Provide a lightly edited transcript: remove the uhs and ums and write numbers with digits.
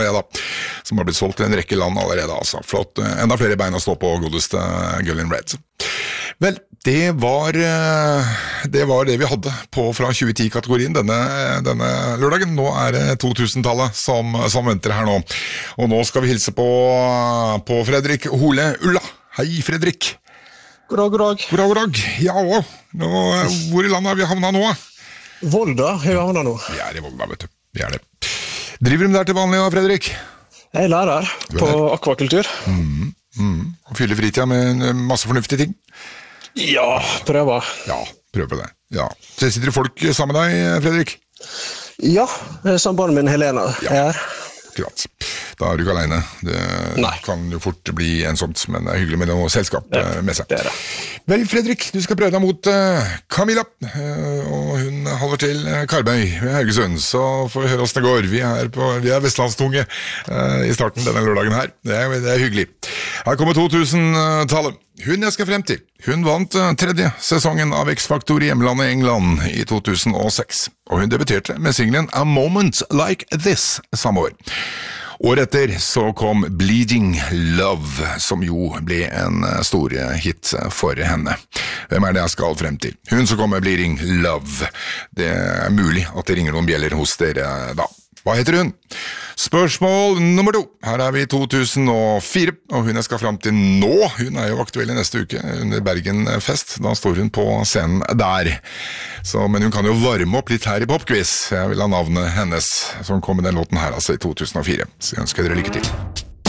Ja da, som har blitt solgt til en rekke land allerede, altså. Flott. Enda flere bein å stå på, godeste Gull in Red. Vel, det var det vi hadde på fra 2010-kategorien denne lørdagen. Nå det 2000-tallet som venter her nå. Og nå skal vi hilse på Fredrik Hole Ulla. Hei, Fredrik. God dag. Ja, hvor i landet har vi havnet nå? Volda har vi havnet nå. Vi I Volda, vet du. Vi det. Driver du der til vanlig da, Fredrik? Jeg lærer på akvakultur. Fyller fritida med masse fornuftige ting? Ja, prøver. Ja, prøv på det. Ja. Så sitter det folk sammen med deg, Fredrik? Ja, samboeren min Helena her. Akkurat. Da du ikke alene. Det kan jo fort bli en sånt, men det hyggelig med noe selskap med seg. Det. Vel, Fredrik, du skal prøve deg mot Camilla, og hun holder til Karmøy ved Haugesund, så får vi høre hvordan det går. Vi vestlandstunge i starten denne lørdagen her. Det hyggelig. Her kommer 2000-tallet. Hun jeg skal frem til. Hun vant tredje sesongen av X-Factor i hjemlandet England i 2006, og hun debuterte med singlen A Moment Like This samme år. Året etter så kom Bleeding Love, som jo ble en stor hit for henne. Hvem det jeg skal frem til? Hun som kom med Bleeding Love. Det mulig at det ringer noen bjeller hos dere da. Hva heter hun? Spørsmål nummer 2. Her vi I 2004, og hun jeg skal frem til nå. Hun jo aktuell I neste uke under Bergen Fest. Da står hun på scenen der. Men hun kan jo varme opp litt her I Popquiz. Jeg vil ha navnet hennes, som kom med den låten her altså I 2004. Så jeg ønsker dere lykke til.